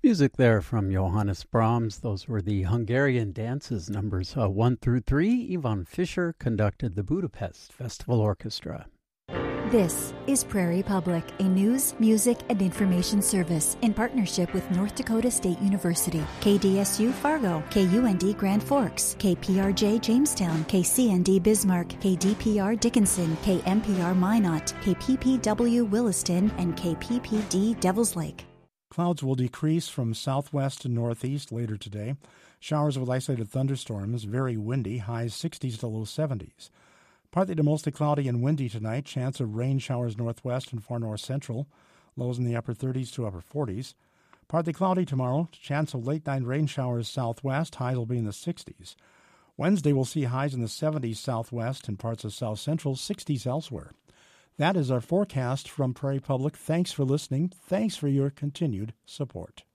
Music there from Johannes Brahms. Those were the Hungarian dances, numbers 1 through 3. Ivan Fischer conducted the Budapest Festival Orchestra. This is Prairie Public, a news, music, and information service in partnership with North Dakota State University, KDSU Fargo, KUND Grand Forks, KPRJ Jamestown, KCND Bismarck, KDPR Dickinson, KMPR Minot, KPPW Williston, and KPPD Devils Lake. Clouds will decrease from southwest to northeast later today. Showers with isolated thunderstorms, very windy, highs 60s to low 70s. Partly to mostly cloudy and windy tonight, chance of rain showers northwest and far north central, lows in the upper 30s to upper 40s. Partly cloudy tomorrow, chance of late night rain showers southwest, highs will be in the 60s. Wednesday will see highs in the 70s southwest and parts of south central, 60s elsewhere. That is our forecast from Prairie Public. Thanks for listening. Thanks for your continued support.